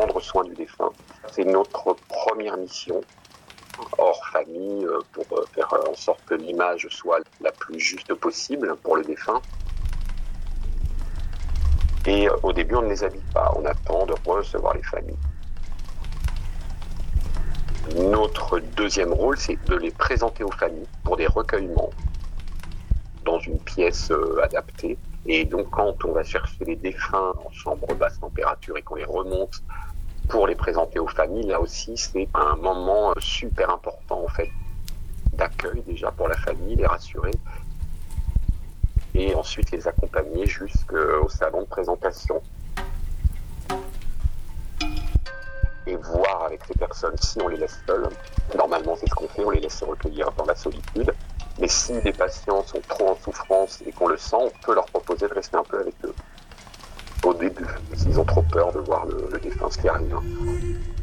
prendre soin du défunt. C'est notre première mission hors famille pour faire en sorte que l'image soit la plus juste possible pour le défunt. Et au début, on ne les habille pas, on attend de recevoir les familles. Notre deuxième rôle, c'est de les présenter aux familles pour des recueillements dans une pièce adaptée. Et donc, quand on va chercher les défunts en chambre basse température et qu'on les remonte pour les présenter aux familles, là aussi, c'est un moment super important, en fait, d'accueil déjà pour la famille, les rassurer. Et ensuite, les accompagner jusqu'au salon de présentation. Et voir avec ces personnes si on les laisse seules. Normalement, c'est ce qu'on fait, on les laisse se recueillir dans la solitude. Mais si les patients sont trop en souffrance et qu'on le sent, on peut leur proposer de rester un peu avec eux au début, s'ils ont trop peur de voir le défunt, ce qui arrive.